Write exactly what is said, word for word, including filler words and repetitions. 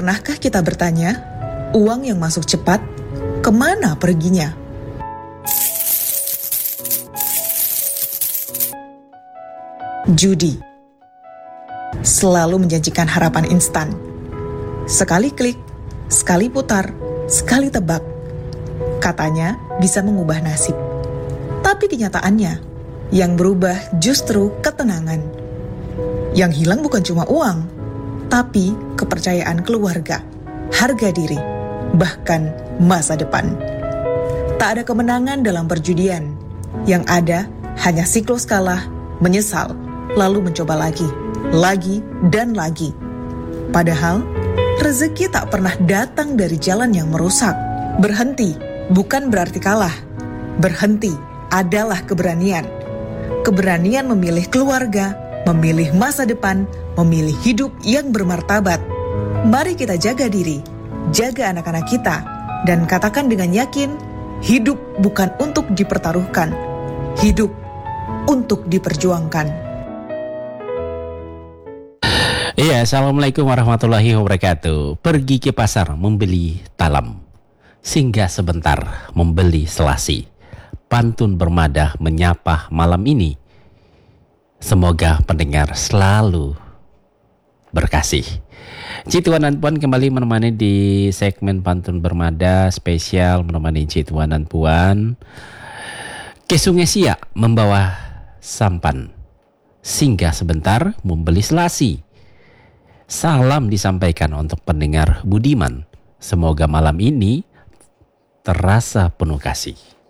pernahkah kita bertanya, uang yang masuk cepat, kemana perginya? Judi selalu menjanjikan harapan instan. Sekali klik, sekali putar, sekali tebak. Katanya bisa mengubah nasib. Tapi kenyataannya, yang berubah justru ketenangan. Yang hilang bukan cuma uang, tapi kepercayaan keluarga, harga diri, bahkan masa depan. Tak ada kemenangan dalam perjudian. Yang ada hanya siklus kalah, menyesal, lalu mencoba lagi, lagi, dan lagi. Padahal, rezeki tak pernah datang dari jalan yang merusak. Berhenti bukan berarti kalah. Berhenti adalah keberanian. Keberanian memilih keluarga, memilih masa depan, memilih hidup yang bermartabat. Mari kita jaga diri, jaga anak-anak kita, dan katakan dengan yakin, hidup bukan untuk dipertaruhkan. Hidup untuk diperjuangkan. Iya, Assalamualaikum warahmatullahi wabarakatuh. Pergi ke pasar membeli talam, singgah sebentar membeli selasi. Pantun bermadah menyapa malam ini. Semoga pendengar selalu berkasih. Cituan dan Puan kembali menemani di segmen Pantun Bermada spesial, menemani Cituan dan Puan ke Sungai Siak membawa sampan, singgah sebentar membeli selasi. Salam disampaikan untuk pendengar budiman. Semoga malam ini terasa penuh kasih.